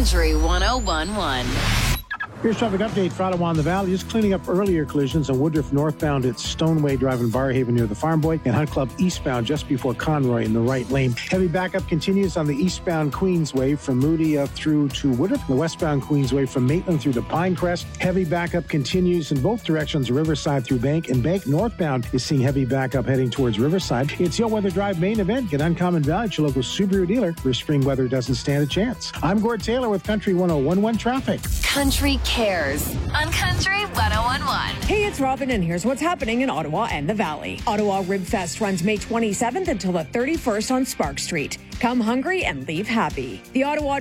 Country 101.1. Here's traffic update for Ottawa and the Valley. Just cleaning up earlier collisions on Woodruff northbound at Stoneway Drive in Barrhaven near the Farm Boy, and Hunt Club eastbound just before Conroy in the right lane. Heavy backup continues on the eastbound Queensway from Moody through to Woodruff, the westbound Queensway from Maitland through to Pinecrest. Heavy backup continues in both directions, Riverside through Bank, and Bank northbound is seeing heavy backup heading towards Riverside. It's your Weather Drive main event. Get Uncommon Valley at your local Subaru dealer where spring weather doesn't stand a chance. I'm Gord Taylor with Country 101.1 Traffic. Country Cares on Country 101.1. Hey, it's Robin, and here's what's happening in Ottawa and the Valley. Ottawa Rib Fest runs May 27th until the 31st on Spark Street. Come hungry and leave happy. The Ottawa